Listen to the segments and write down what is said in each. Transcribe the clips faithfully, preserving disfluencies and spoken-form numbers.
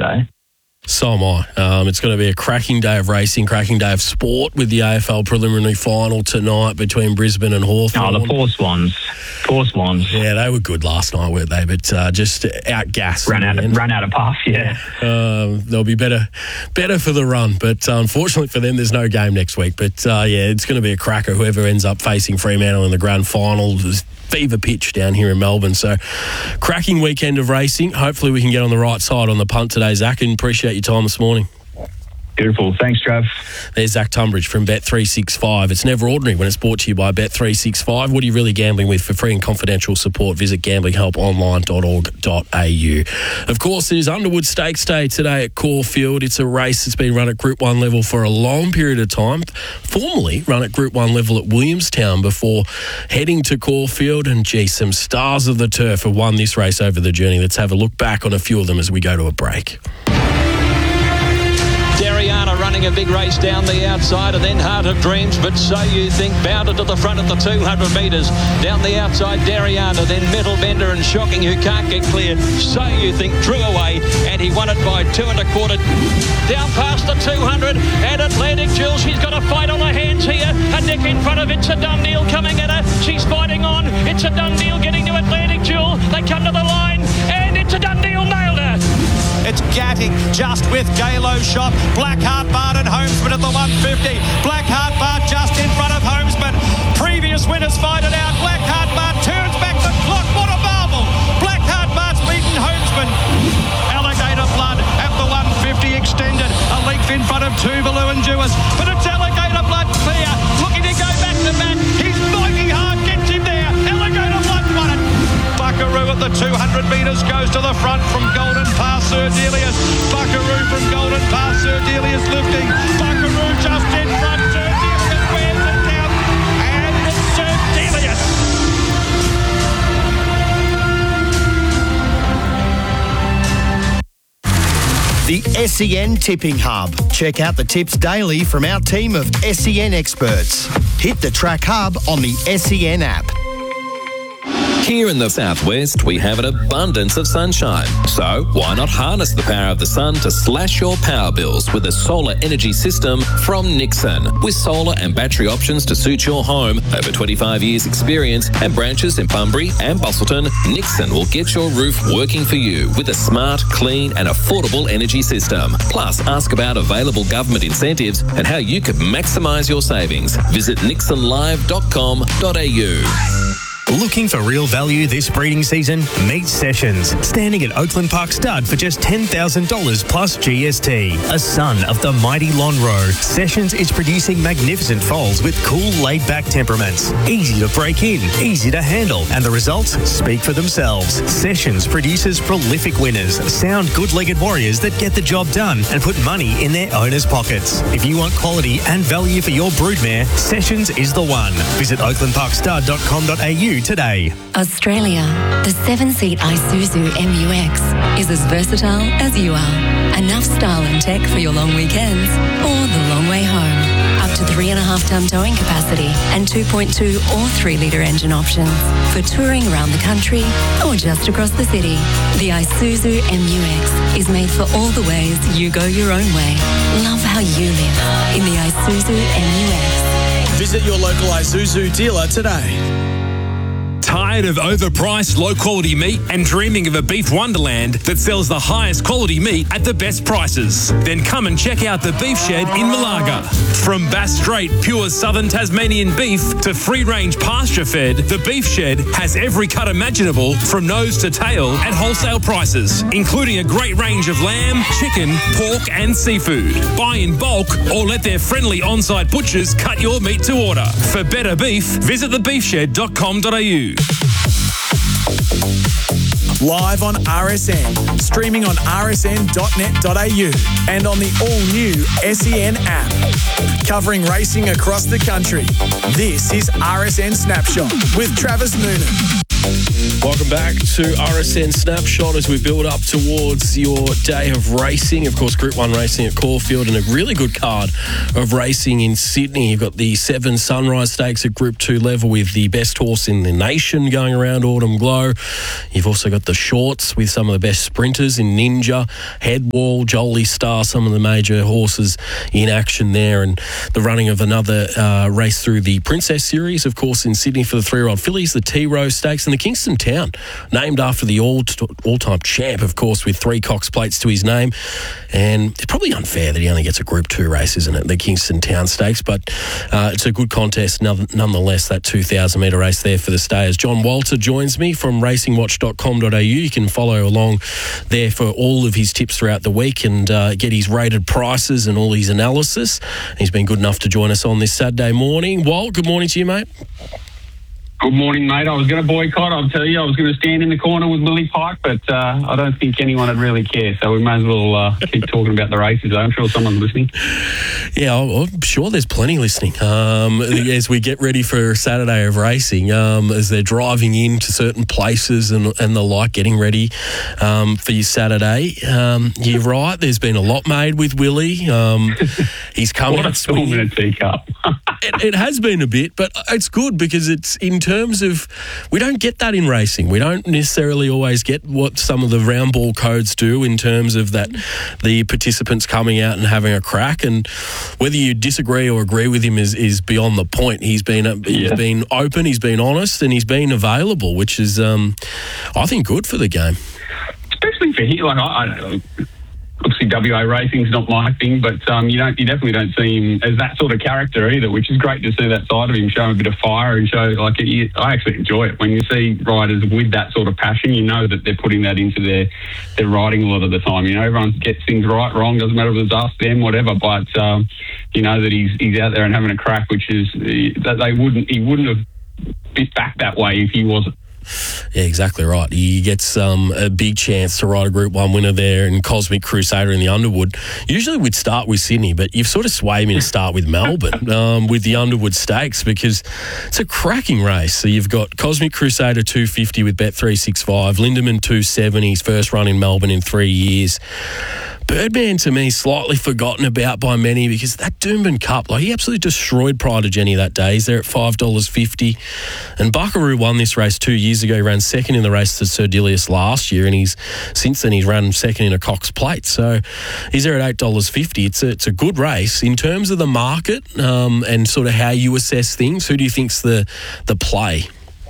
today. So am I. Um, it's going to be a cracking day of racing, cracking day of sport with the A F L preliminary final tonight between Brisbane and Hawthorn. Oh, the poor Swans. Poor Swans. Yeah, they were good last night, weren't they? But uh, just outgassed. Ran out, of, ran out of puff, yeah. Um, they'll be better better for the run. But uh, unfortunately for them, there's no game next week. But uh, yeah, it's going to be a cracker, whoever ends up facing Fremantle in the grand final. Fever pitch down here in Melbourne. So cracking weekend of racing. Hopefully we can get on the right side on the punt today, Zach, and appreciate your time this morning. Beautiful. Thanks, Trav. There's Zach Tunbridge from Bet three sixty-five. It's never ordinary when it's brought to you by Bet three sixty-five. What are you really gambling with? For free and confidential support, visit gambling help online dot org dot a u. Of course, it is Underwood Stakes Day today at Caulfield. It's a race that's been run at Group one level for a long period of time, formerly run at Group one level at Williamstown before heading to Caulfield. And, gee, some stars of the turf have won this race over the journey. Let's have a look back on a few of them as we go to a break. Dariana running a big race down the outside, and then Heart of Dreams, but So You Think bounded to the front at the two hundred metres. Down the outside, Dariana, then Metal Bender and Shocking, who can't get clear. So You Think drew away, and he won it by two and a quarter. Down past the two hundred, and Atlantic Jewel, she's got a fight on her hands here. A Nick in front of It's a Done Deal coming at her. She's fighting on. It's a Done Deal getting to Atlantic Jewel. They come to the line, and It's a Done Deal nailed her. It's Gatting just with Galo shot. Blackheart Bard and Homesman at the one fifty. Blackheart Bard just in front of Homesman. Previous winners fight it out. Blackheart Bard turns back the clock. What a marvel. Blackheart Bard's beaten Homesman. Alligator Blood at the one fifty extended. A length in front of Tuvalu and Jewis. But it's Alligator Blood clear. Looking to go back to back. He's fighting hard. Gets him there. Alligator Blood won it. Buckaroo at the two hundred metres goes to the front from Golden Pass Sir Delius. Buckaroo from Golden Pass Sir Delius lifting. Buckaroo just in front. Sir Delius wears it down. And it's Sir Delius. The S E N Tipping Hub. Check out the tips daily from our team of S E N experts. Hit the Track Hub on the S E N app. Here in the southwest, we have an abundance of sunshine. So why not harness the power of the sun to slash your power bills with a solar energy system from Nixon? With solar and battery options to suit your home, over twenty-five years experience and branches in Bunbury and Busselton, Nixon will get your roof working for you with a smart, clean and affordable energy system. Plus, ask about available government incentives and how you could maximise your savings. Visit nixon live dot com dot a u. Looking for real value this breeding season? Meet Sessions, standing at Oakland Park Stud for just ten thousand dollars plus G S T. A son of the mighty Lonhro, Sessions is producing magnificent foals with cool, laid-back temperaments. Easy to break in, easy to handle, and the results speak for themselves. Sessions produces prolific winners, sound, good-legged warriors that get the job done and put money in their owners' pockets. If you want quality and value for your broodmare, Sessions is the one. Visit oakland park stud dot com dot a u today. Australia, the seven-seat Isuzu M U X is as versatile as you are. Enough style and tech for your long weekends or the long way home. Up to three and a half ton towing capacity and two point two or three litre engine options for touring around the country or just across the city. The Isuzu M U X is made for all the ways you go your own way. Love how you live in the Isuzu M U X. Visit your local Isuzu dealer today. Tired of overpriced, low-quality meat and dreaming of a beef wonderland that sells the highest quality meat at the best prices? Then come and check out the Beef Shed in Malaga. From Bass Strait pure southern Tasmanian beef to free-range pasture-fed, the Beef Shed has every cut imaginable from nose to tail at wholesale prices, including a great range of lamb, chicken, pork and seafood. Buy in bulk or let their friendly on-site butchers cut your meat to order. For better beef, visit the beef shed dot com dot a u. Live on R S N, streaming on r s n dot net dot a u and on the all-new S E N app. Covering racing across the country, this is R S N Snapshot with Travis Noonan. Welcome back to R S N Snapshot as we build up towards your day of racing. Of course, Group one racing at Caulfield and a really good card of racing in Sydney. You've got the Seven Sunrise Stakes at Group two level with the best horse in the nation going around, Autumn Glow. You've also got the shorts with some of the best sprinters in Ninja, Headwall, Jolie Star, some of the major horses in action there. And the running of another uh, race through the Princess Series, of course, in Sydney for the three-year-old fillies, the T-Rose Stakes and the Kingston Town, named after the all, all-time champ, of course, with three Cox plates to his name. And it's probably unfair that he only gets a Group two race, isn't it, the Kingston Town Stakes? But uh, it's a good contest nonetheless, that two thousand metre race there for the stayers. John Walter joins me from racing watch dot com dot a u. You can follow along there for all of his tips throughout the week and uh, get his rated prices and all his analysis. He's been good enough to join us on this Saturday morning. Walt, good morning to you, mate. Good morning, mate. I was going to boycott. I'll tell you, I was going to stand in the corner with Willie Pike, but uh, I don't think anyone would really care. So we may as well uh, keep talking about the races. I'm sure someone's listening. Yeah, I'm sure there's plenty listening. Um, as we get ready for Saturday of racing, um, as they're driving into certain places and, and the like, getting ready um, for your Saturday. Um, you're right. There's been a lot made with Willie. Um, he's come what out a storm in a teacup. it, it has been a bit, but it's good because it's in terms of, we don't get that in racing. We don't necessarily always get what some of the round ball codes do in terms of that, the participants coming out and having a crack. And whether you disagree or agree with him is, is beyond the point. He's been he's Yeah. been open, he's been honest, and he's been available, which is, um, I think, good for the game. Especially for him. Like, I, I don't know. Obviously, W A racing's not my thing, but um, you don't, you definitely don't see him as that sort of character either, which is great to see that side of him, show a bit of fire and show, like, it, I actually enjoy it. When you see riders with that sort of passion, you know that they're putting that into their, their riding a lot of the time. You know, everyone gets things right, wrong, doesn't matter if it's us, them, whatever, but um, you know that he's he's out there and having a crack, which is, that they wouldn't, he wouldn't have bit back that way if he wasn't. Yeah, exactly right. He gets um, a big chance to ride a Group one winner there in Cosmic Crusader in the Underwood. Usually we'd start with Sydney, but you've sort of swayed me to start with Melbourne um, with the Underwood Stakes because it's a cracking race. So you've got Cosmic Crusader two fifty with Bet three sixty-five, Lindemann two seventy, his first run in Melbourne in three years. Birdman, to me, slightly forgotten about by many because that Doomben Cup, like, he absolutely destroyed Pride of Jenny that day. He's there at five dollars fifty. And Buckaroo won this race two years ago. He ran second in the race to Sir Dilius last year, and he's since then he's run second in a Cox Plate. So he's there at eight dollars fifty. It's a, it's a good race. In terms of the market um, and sort of how you assess things, who do you think's the, the play?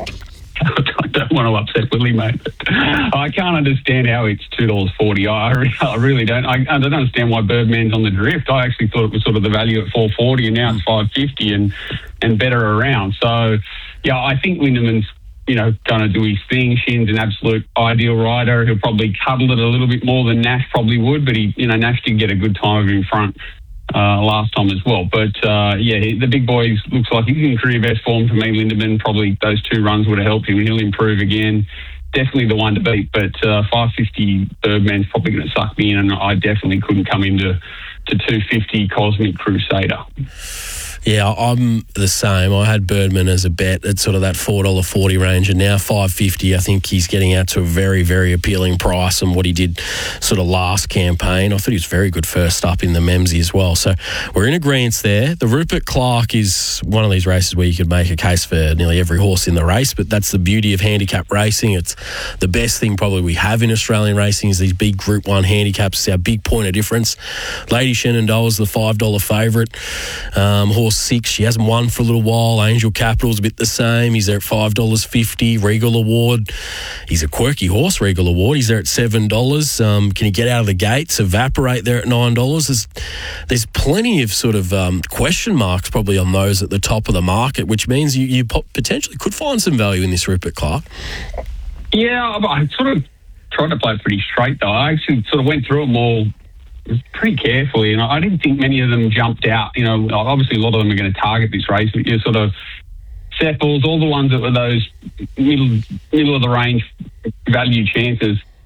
I don't want to upset Willie, mate. I can't understand how it's two dollars forty. I, I really don't. I, I don't understand why Birdman's on the drift. I actually thought it was sort of the value at four forty, and now it's five fifty and, and better around. So, yeah, I think Lindemann's, you know, going to do his thing. Shin's an absolute ideal rider. He'll probably cuddle it a little bit more than Nash probably would, but he, you know, Nash did get a good time of him in front Uh, last time as well. But, uh, yeah, he, the big boy looks like he's in career best form for me. Lindemann, probably those two runs would have helped him. He'll improve again. Definitely the one to beat. But uh, five fifty Birdman's probably going to suck me in, and I definitely couldn't come into to two fifty Cosmic Crusader. Yeah, I'm the same. I had Birdman as a bet at sort of that four dollars forty range, and now five fifty. I think he's getting out to a very, very appealing price on what he did sort of last campaign. I thought he was very good first up in the Memsey as well. So we're in agreement there. The Rupert Clark is one of these races where you could make a case for nearly every horse in the race, but that's the beauty of handicap racing. It's the best thing probably we have in Australian racing is these big Group one handicaps. It's our big point of difference. Lady Shenandoah is the five dollars favourite. Um, horse six, she hasn't won for a little while. Angel Capital's a bit the same. He's there at five dollars fifty. Regal Award, he's a quirky horse, Regal Award. He's there at seven dollars. Um, can he get out of the gates? Evaporate there at nine dollars. There's, there's plenty of sort of um, question marks probably on those at the top of the market, which means you, you potentially could find some value in this Rupert Clark. Yeah, I sort of tried to play it pretty straight, though. I actually sort of went through them all pretty carefully, and I didn't think many of them jumped out. You know, obviously a lot of them are going to target this race, but you're sort of Sepples, all the ones that were those middle middle of the range value chances.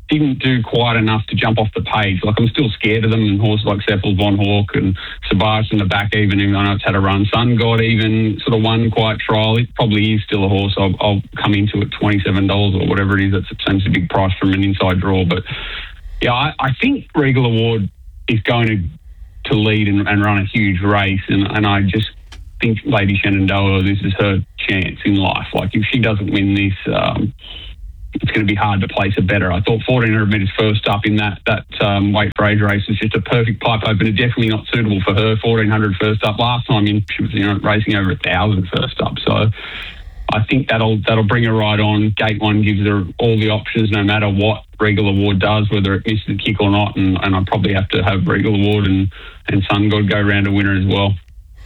didn't do quite enough to jump off the page. Like, I'm still scared of them, and horses like Seppel, Von Hawk and Sabash in the back, even, even I know it's had a run. Sun God even sort of won quite trial. It probably is still a horse I'll, I'll come into at twenty-seven dollars or whatever it is. That seems a big price from an inside draw. But, yeah, I, I think Regal Award is going to, to lead and, and run a huge race, and, and I just think Lady Shenandoah, this is her chance in life. Like, if she doesn't win this, um, it's going to be hard to place her better. I thought fourteen hundred metres first up in that that um, weight for age race was just a perfect pipe opener. Definitely not suitable for her. fourteen hundred first up. Last time in, she was, you know, racing over a thousand first up. So I think that'll that'll bring her right on. Gate one gives her all the options, no matter what Regal Award does, whether it misses the kick or not. And, and I probably have to have Regal Award and and Sun God go round a winner as well.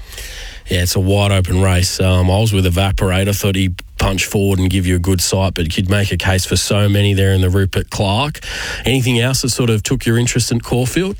Yeah, it's a wide open race. Um, I was with Evaporator. Thought he'd punch forward and give you a good sight, but you'd make a case for so many there in the Rupert Clark. Anything else that sort of took your interest in Caulfield?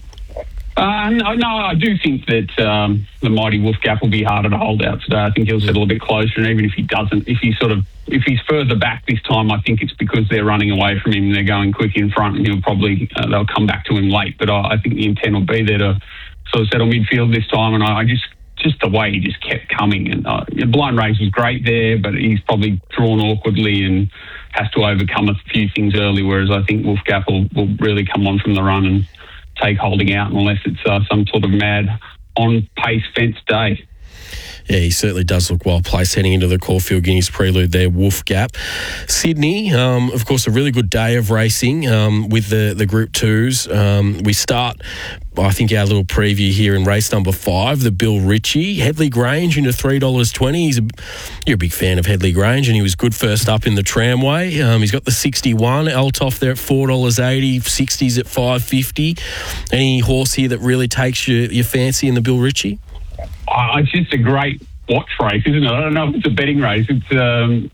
Uh, no, no, I do think that um, the Mighty Wolf Gap will be harder to hold out today. I think he'll settle a bit closer, and even if he doesn't, if he sort of, if he's further back this time, I think it's because they're running away from him and they're going quick in front, and he'll probably uh, they'll come back to him late. But I, I think the intent will be there to sort of settle midfield this time, and I, I just. Just the way he just kept coming. And uh, Blind Race was great there, but he's probably drawn awkwardly and has to overcome a few things early, whereas I think Wolf Gap will, will really come on from the run and take holding out unless it's uh, some sort of mad on-pace fence day. Yeah, he certainly does look well placed heading into the Caulfield Guineas Prelude there, Wolf Gap. Sydney, um, of course, a really good day of racing um, with the, the Group twos. Um, we start, I think, our little preview here in race number five, the Bill Ritchie. Headley Grange into three dollars twenty. He's a, you're a big fan of Headley Grange, and he was good first up in the Tramway. Um, he's got the sixty-one, Eltoff there at four dollars eighty, sixties at five dollars fifty. Any horse here that really takes your, your fancy in the Bill Ritchie? Oh, it's just a great watch race, isn't it? I don't know if it's a betting race. It's, um,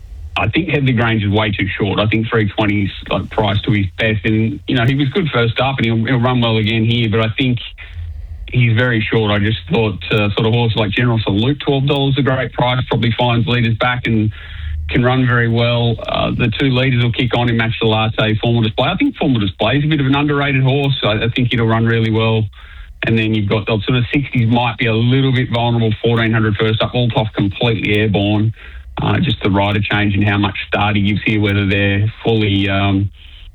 I think Headley Grange is way too short. I think three twenty is like priced to his best, and you know he was good first up, and he'll, he'll run well again here. But I think he's very short. I just thought uh, sort of horses like General Salute, twelve dollars, a great price. Probably finds leaders back and can run very well. Uh, the two leaders will kick on in Match the Latte, Formal Display. I think Formal Display is a bit of an underrated horse. I, I think he'll run really well. And then you've got the sort of sixties might be a little bit vulnerable, fourteen hundred first up, Altoff completely airborne. Uh, just the rider change and how much start he gives here, whether they're fully um,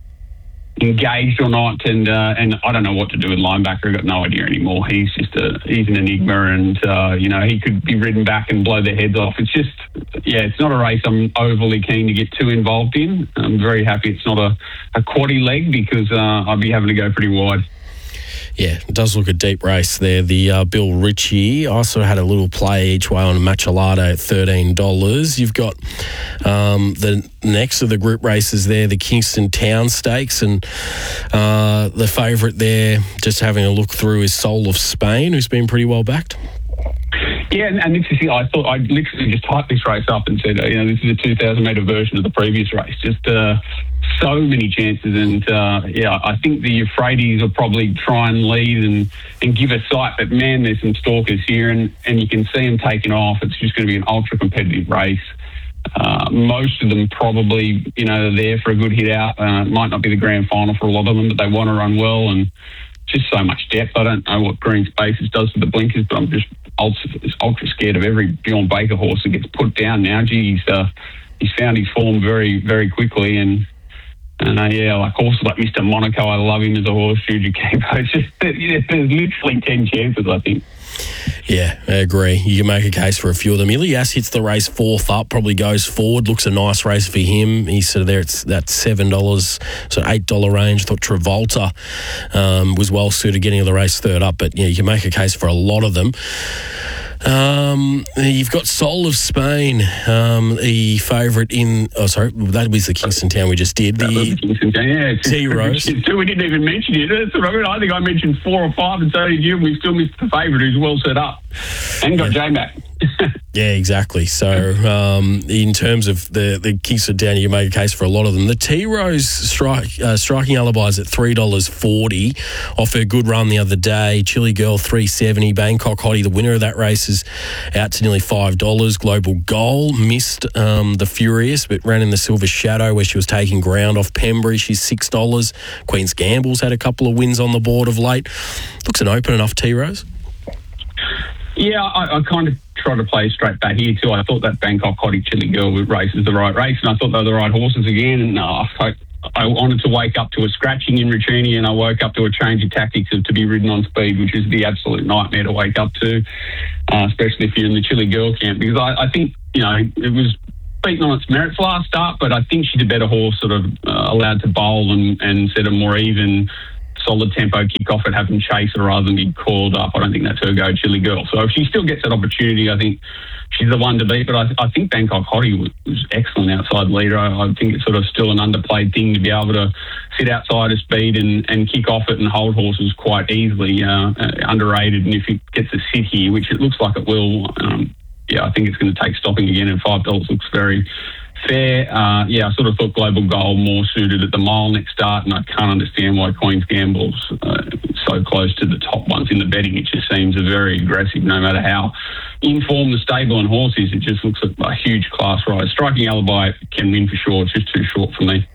engaged or not. And uh, and I don't know what to do with Linebacker. I've got no idea anymore. He's just a, he's an enigma, and, uh, you know, he could be ridden back and blow their heads off. It's just, yeah, it's not a race I'm overly keen to get too involved in. I'm very happy it's not a, a quaddie leg because uh, I'd be having to go pretty wide. Yeah, it does look a deep race there. The uh, Bill Ritchie. I also had a little play each way on a Matchalado at thirteen dollars. You've got um, the next of the group races there, the Kingston Town Stakes, and uh, the favourite there, just having a look through, is Soul of Spain, who's been pretty well backed. Yeah, and, and this is, I thought I literally just typed this race up and said, uh, you know, this is a two thousand metre version of the previous race. Just uh, so many chances, and uh, yeah, I think the Euphrates will probably try and lead and, and give a sight. But man, there's some stalkers here, and, and you can see them taking off. It's just going to be an ultra competitive race. Uh, most of them probably, you know, are there for a good hit out. Uh, it might not be the grand final for a lot of them, but they want to run well, and just so much depth. I don't know what Green Spaces does for the blinkers, but I'm just ultra, ultra scared of every Bjorn Baker horse that gets put down now. Gee, he's, uh, he's found his form very, very quickly, and and uh, yeah, like horses like Mister Monaco, I love him as a horse. Juju Campo, just there's literally ten chances, I think. Yeah, I agree. You can make a case for a few of them. Ilias hits the race fourth up, probably goes forward. Looks a nice race for him. He's sort of there. It's that seven dollars, so eight dollar range. Thought Travolta um, was well suited getting to the race third up, but yeah, you can make a case for a lot of them. Um, you've got Soul of Spain, um, the favourite in. Oh, sorry, that was the Kingston Town we just did. The, the Kingston Town, yeah. T Rose. We didn't even mention it. That's what I mean. I think I mentioned four or five, and so did you. We still missed the favourite, who's well set up. And got yeah. J-Mac. Yeah, exactly. So, um, in terms of the, the kicks of down, you make a case for a lot of them. The T-Rose strike, uh, striking alibis at three dollars forty off her good run the other day. Chili Girl, three seventy. Bangkok Hottie, the winner of that race, is out to nearly five dollars. Global Goal missed um, the Furious, but ran in the Silver Shadow where she was taking ground off Pembury. She's six dollars. Queen's Gamble's had a couple of wins on the board of late. Looks an open enough T-Rose. Yeah, I, I kind of try to play straight back here too. I thought that Bangkok Hottie Chili Girl race is the right race, and I thought they were the right horses again. And uh, I, I wanted to wake up to a scratching in Ricciani, and I woke up to a change of tactics of to be ridden on speed, which is the absolute nightmare to wake up to, uh, especially if you're in the Chili Girl camp. Because I, I think, you know, it was beaten on its merits last start, but I think she's a better horse, sort of uh, allowed to bowl and, and set a more even, solid tempo kick off and have them chase her rather than be called up. I don't think that's her go, Chili Girl. So if she still gets that opportunity, I think she's the one to beat. But I, I think Bangkok Hottie was, was excellent outside leader. I, I think it's sort of still an underplayed thing to be able to sit outside of speed and, and kick off it and hold horses quite easily. Uh, uh, underrated, and if it gets to sit here, which it looks like it will, um, yeah, I think it's going to take stopping again, and five dollars looks very fair. Uh, yeah, I sort of thought Global Goal more suited at the mile next start, and I can't understand why Queen's Gamble's uh, so close to the top ones in the betting. It just seems a very aggressive, no matter how informed the stable and horse is. It just looks like a huge class rise. Striking Alibi can win for sure. It's just too short for me.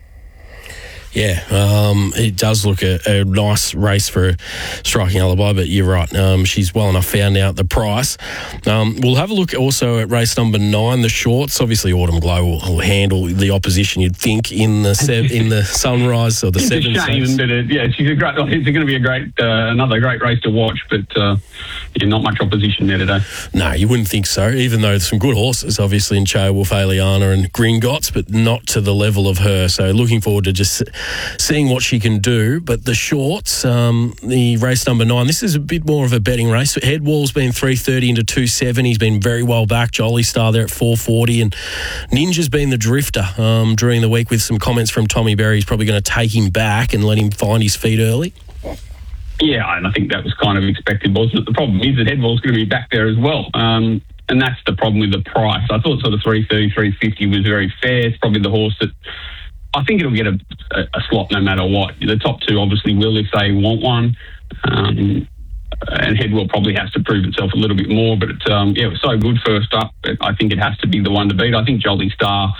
Yeah, um, it does look a, a nice race for Striking Alibi, but you're right. Um, she's well enough found out the price. Um, we'll have a look also at race number nine, the shorts. Obviously, Autumn Glow will, will handle the opposition, you'd think, in the sev- in the Sunrise or the it's Seven. It's a shame, but it, yeah, she's a great. It's going to be a great, uh, another great race to watch. But uh, yeah, not much opposition there today. No, you wouldn't think so. Even though there's some good horses, obviously in Cho Wolf, Aliana, and Gringotts, but not to the level of her. So looking forward to just seeing what she can do. But the shorts, um, the race number nine, this is a bit more of a betting race. Headwall's been three thirty into two seventy. He's been very well back. Jolly Star there at four forty. And Ninja's been the drifter um, during the week with some comments from Tommy Berry. He's probably going to take him back and let him find his feet early. Yeah, and I think that was kind of expected, wasn't it? The problem is that Headwall's going to be back there as well. Um, and that's the problem with the price. I thought sort of three thirty, three fifty was very fair. It's probably the horse that I think it'll get a, a, a slot no matter what. The top two obviously will if they want one. Um, and Headwall probably has to prove itself a little bit more. But, it, um, yeah, it was so good first up. I think it has to be the one to beat. I think Jolly Star,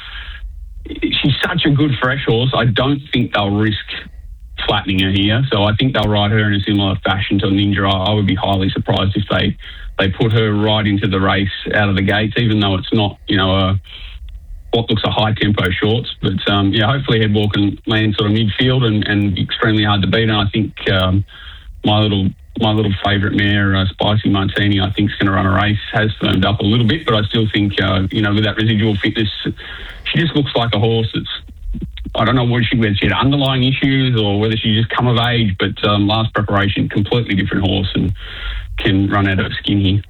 she's such a good fresh horse. I don't think they'll risk flattening her here. So I think they'll ride her in a similar fashion to Ninja. I, I would be highly surprised if they, they put her right into the race out of the gates, even though it's not, you know, a what looks a high tempo shorts. But um, yeah, hopefully Headwall can land sort of midfield and, and extremely hard to beat. And I think um, my little my little favourite mare, uh, Spicy Martini, I think is going to run a race, has firmed up a little bit, but I still think, uh, you know, with that residual fitness, she just looks like a horse that's, I don't know whether she, whether she had underlying issues or whether she just come of age, but um, last preparation, completely different horse and can run out of skin here.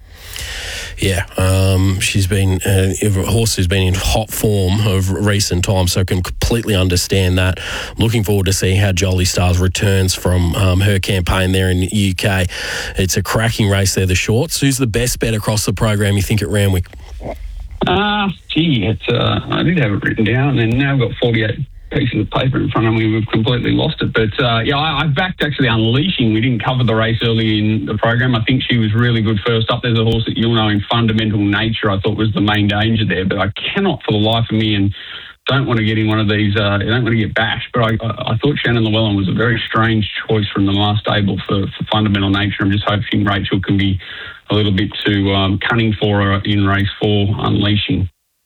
Yeah, um, she's been uh, a horse who's been in hot form of recent times, so I can completely understand that. Looking forward to see how Jolly Stars returns from um, her campaign there in the U K. It's a cracking race there, the shorts. Who's the best bet across the program, you think, at Randwick? Ah, uh, gee, it's, uh, I did have it written down, and now I've got forty-eight pieces of paper in front of me. We've completely lost it. But, uh, yeah, I, I backed actually Unleashing. We didn't cover the race early in the program. I think she was really good first up. There's a horse that you'll know in Fundamental Nature I thought was the main danger there. But I cannot for the life of me, and don't want to get in one of these, uh, I don't want to get bashed, but I, I, I thought Shannon Llewellyn was a very strange choice from the last stable for, for Fundamental Nature. I'm just hoping Rachel can be a little bit too um, cunning for her in race four, Unleashing.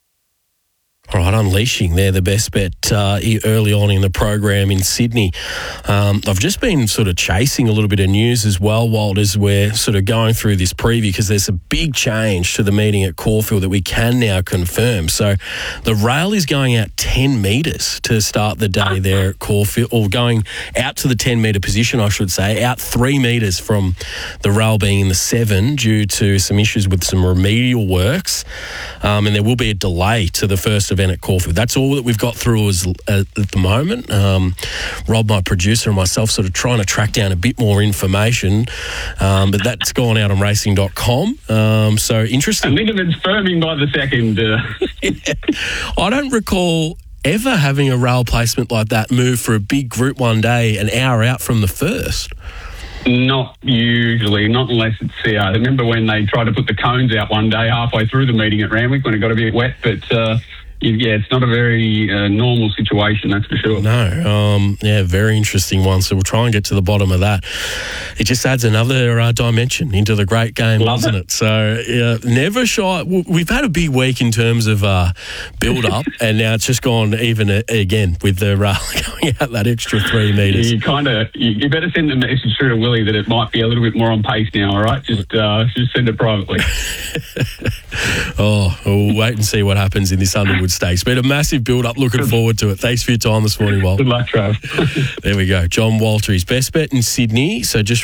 All right, Unleashing, they're the best bet uh, early on in the program in Sydney. Um, I've just been sort of chasing a little bit of news as well, Walt, as we're sort of going through this preview, because there's a big change to the meeting at Caulfield that we can now confirm. So the rail is going out ten metres to start the day there at Caulfield, or going out to the ten-metre position, I should say, out three metres from the rail being in the seven due to some issues with some remedial works. Um, and there will be a delay to the first of event at Caulfield. That's all that we've got through as, uh, at the moment. Um, Rob, my producer, and myself sort of trying to track down a bit more information, um, but that's gone out on racing dot com. Um, so interesting. I think if it's firming by the second. Uh... yeah. I don't recall ever having a rail placement like that move for a big Group One day an hour out from the first. Not usually, not unless it's, yeah, I remember when they tried to put the cones out one day halfway through the meeting at Randwick when it got a bit wet, but uh, yeah, it's not a very uh, normal situation, that's for sure. No, um, yeah, very interesting one. So we'll try and get to the bottom of that. It just adds another uh, dimension into the great game, Love doesn't it? it? So yeah, never shy. We've had a big week in terms of uh, build-up, and now it's just gone even a- again with the rail going out that extra three metres. You kind of, you, you better send the message through to Willie that it might be a little bit more on pace now, all right? Just, uh, just send it privately. Oh, we'll wait and see what happens in this Underwood Stakes. Been a massive build-up. Looking forward to it. Thanks for your time this morning, Walt. Good luck, Trav. There we go. John Walter, his best bet in Sydney. So just